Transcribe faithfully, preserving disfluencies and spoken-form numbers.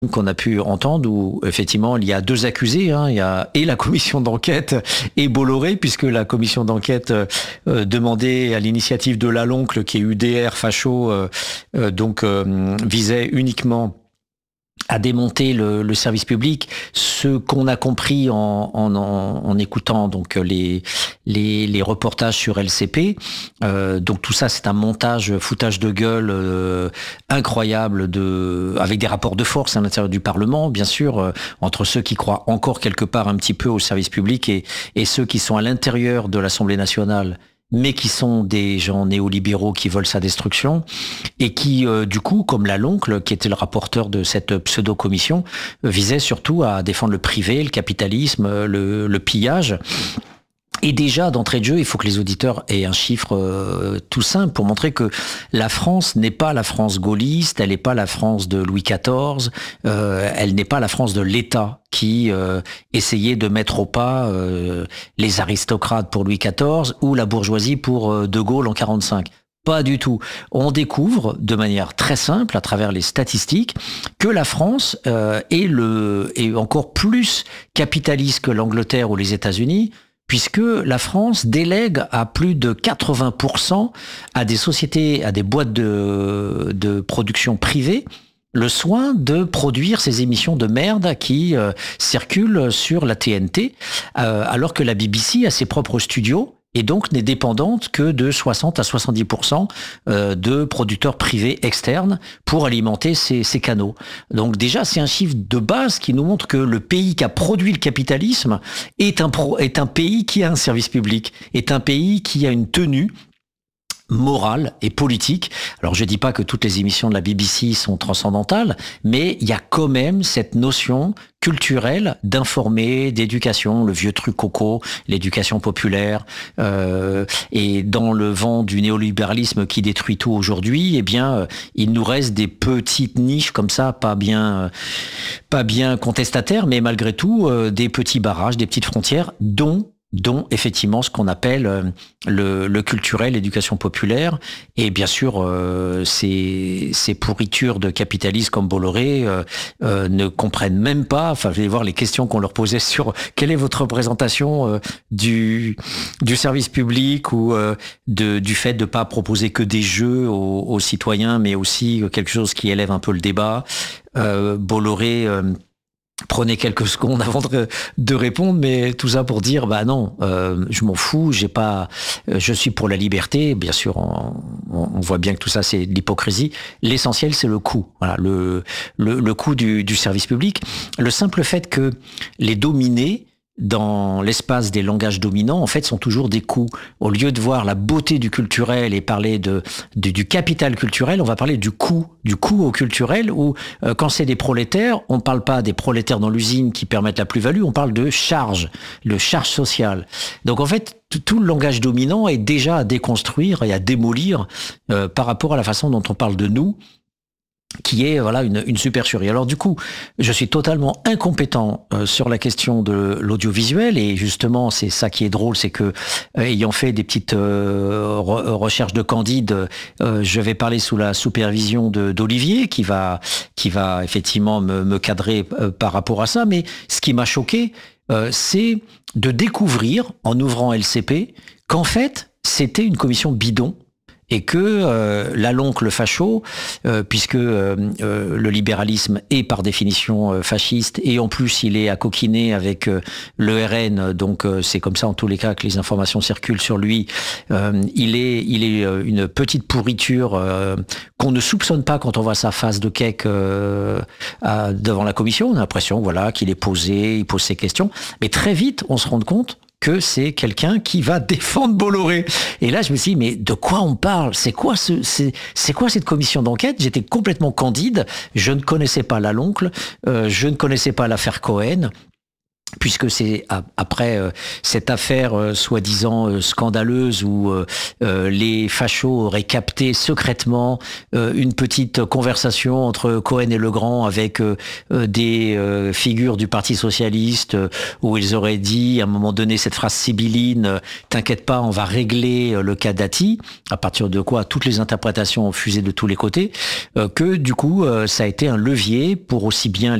qu'on a pu entendre où effectivement il y a deux accusés, hein, il y a et la commission d'enquête et Bolloré, puisque la commission d'enquête euh, demandait à l'initiative de Laloncle, qui est U D R facho, euh, euh, donc euh, visait uniquement à démonter le, le service public. Ce qu'on a compris en, en, en, en écoutant donc les, les, les reportages sur L C P, euh, donc tout ça c'est un montage, foutage de gueule euh, incroyable, de, avec des rapports de force à l'intérieur du Parlement, bien sûr, euh, entre ceux qui croient encore quelque part un petit peu au service public et, et ceux qui sont à l'intérieur de l'Assemblée nationale, mais qui sont des gens néolibéraux qui veulent sa destruction, et qui, euh, du coup, comme Laloncle, qui était le rapporteur de cette pseudo-commission, euh, visait surtout à défendre le privé, le capitalisme, le, le pillage. Et déjà, d'entrée de jeu, il faut que les auditeurs aient un chiffre euh, tout simple pour montrer que la France n'est pas la France gaulliste, elle n'est pas la France de Louis quatorze, euh, elle n'est pas la France de l'État qui euh, essayait de mettre au pas euh, les aristocrates pour Louis quatorze ou la bourgeoisie pour euh, De Gaulle en quarante-cinq. Pas du tout. On découvre de manière très simple, à travers les statistiques, que la France euh, est, le, est encore plus capitaliste que l'Angleterre ou les États-Unis, puisque la France délègue à plus de quatre-vingts pour cent à des sociétés, à des boîtes de, de production privées, le soin de produire ces émissions de merde qui euh, circulent sur la T N T, euh, alors que la B B C a ses propres studios, et donc n'est dépendante que de soixante à soixante-dix pour cent de producteurs privés externes pour alimenter ces, ces canaux. Donc déjà, c'est un chiffre de base qui nous montre que le pays qui a produit le capitalisme est un, pro, est un pays qui a un service public, est un pays qui a une tenue morale et politique. Alors je dis pas que toutes les émissions de la B B C sont transcendantales, mais il y a quand même cette notion culturelle d'informer, d'éducation, le vieux truc coco, l'éducation populaire, euh, et dans le vent du néolibéralisme qui détruit tout aujourd'hui, eh bien, euh, il nous reste des petites niches comme ça, pas bien, euh, pas bien contestataires, mais malgré tout, euh, des petits barrages, des petites frontières, dont dont effectivement ce qu'on appelle le, le culturel, l'éducation populaire, et bien sûr euh, ces, ces pourritures de capitalistes comme Bolloré euh, euh, ne comprennent même pas, enfin je vais voir les questions qu'on leur posait sur quelle est votre représentation euh, du, du service public ou euh, de, du fait de pas proposer que des jeux aux, aux citoyens, mais aussi quelque chose qui élève un peu le débat. Euh, Bolloré euh, Prenez quelques secondes avant de, de répondre, mais tout ça pour dire, bah non, euh, je m'en fous, j'ai pas, euh, je suis pour la liberté. Bien sûr, on, on voit bien que tout ça c'est de l'hypocrisie. L'essentiel, c'est le coût, voilà, le le, le coût du, du service public. Le simple fait que les dominés dans l'espace des langages dominants, en fait, sont toujours des coûts. Au lieu de voir la beauté du culturel et parler de, de du capital culturel, on va parler du coût, du coût au culturel, où euh, quand c'est des prolétaires, on ne parle pas des prolétaires dans l'usine qui permettent la plus-value, on parle de charge, le charge social. Donc en fait, tout le langage dominant est déjà à déconstruire et à démolir euh, par rapport à la façon dont on parle de nous, qui est voilà une, une supercherie. Alors du coup, je suis totalement incompétent euh, sur la question de l'audiovisuel, et justement c'est ça qui est drôle, c'est que euh, ayant fait des petites euh, re- recherches de Candide, euh, je vais parler sous la supervision de d'Olivier qui va qui va effectivement me, me cadrer euh, par rapport à ça. Mais ce qui m'a choqué, euh, c'est de découvrir en ouvrant L C P qu'en fait c'était une commission bidon. Et que euh, Laloncle facho, euh, puisque euh, euh, le libéralisme est par définition euh, fasciste, et en plus il est à coquiner avec euh, le R N, donc euh, c'est comme ça en tous les cas que les informations circulent sur lui. Euh, il est, il est euh, une petite pourriture euh, qu'on ne soupçonne pas quand on voit sa face de cake euh, à, devant la commission. On a l'impression, voilà, qu'il est posé, il pose ses questions, mais très vite on se rend compte que c'est quelqu'un qui va défendre Bolloré. Et là, je me suis dit, mais de quoi on parle ? C'est quoi ce, c'est, c'est quoi cette commission d'enquête ? J'étais complètement candide. Je ne connaissais pas Laloncle. Euh, je ne connaissais pas l'affaire Cohen. puisque c'est après euh, cette affaire euh, soi-disant euh, scandaleuse où euh, euh, les fachos auraient capté secrètement euh, une petite conversation entre Cohen et Legrand avec euh, euh, des euh, figures du Parti socialiste euh, où ils auraient dit à un moment donné cette phrase sibylline euh, « T'inquiète pas, on va régler euh, le cas Dati », à partir de quoi toutes les interprétations ont fusé de tous les côtés, euh, que du coup euh, ça a été un levier pour aussi bien